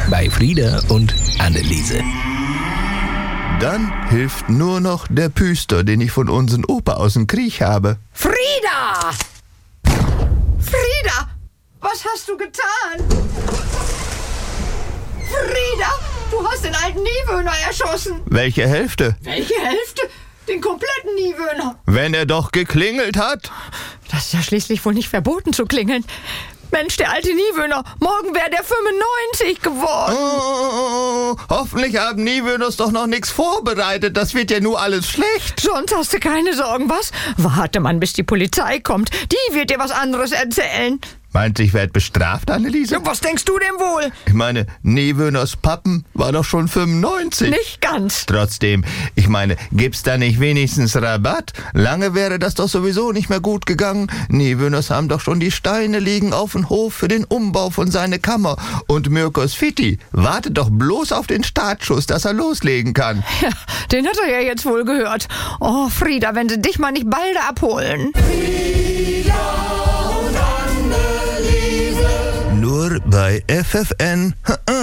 bei Frieda und Anneliese. Dann hilft nur noch der Püster, den ich von unserem Opa aus dem Krieg habe. Frieda! Frieda! Was hast du getan? Frieda! Du hast den alten Niewöhner erschossen. Welche Hälfte? Welche Hälfte? Den kompletten Niewöhner. Wenn er doch geklingelt hat. Das ist ja schließlich wohl nicht verboten zu klingeln. Mensch, der alte Niewöhner, morgen wäre der 95 geworden. Oh, hoffentlich haben Niewöhners doch noch nichts vorbereitet. Das wird ja nur alles schlecht. Sonst hast du keine Sorgen, was? Warte man, bis die Polizei kommt. Die wird dir was anderes erzählen. Meinst du, ich werde bestraft, Anneliese? Was denkst du denn wohl? Ich meine, Niewöhners Pappen war doch schon 95. Nicht ganz. Trotzdem, ich meine, gibt's da nicht wenigstens Rabatt? Lange wäre das doch sowieso nicht mehr gut gegangen. Niewöhners haben doch schon die Steine liegen auf dem Hof für den Umbau von seiner Kammer. Und Mirkos Fitti wartet doch bloß auf den Startschuss, dass er loslegen kann. Ja, den hat er ja jetzt wohl gehört. Oh, Frieda, wenn sie dich mal nicht bald abholen. Nur bei FFN.